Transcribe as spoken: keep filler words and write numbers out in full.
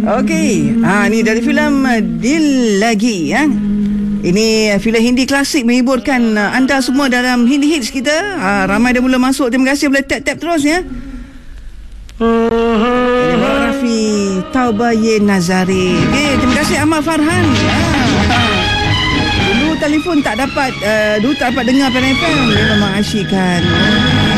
Okey, ha, ni dari filem uh, Dil Lagi ya. Ini uh, filem Hindi klasik menghiburkan uh, anda semua dalam Hindi hits kita. Ha, ramai dah mula masuk. Terima kasih, boleh tap-tap terus ya. Ini Rafi Taubaye Nazari. Okay, terima kasih Ahmad Farhan. Ha. Dulu telefon tak dapat uh, dulu tak dapat dengar Pen F M. Dia memang asyik kan.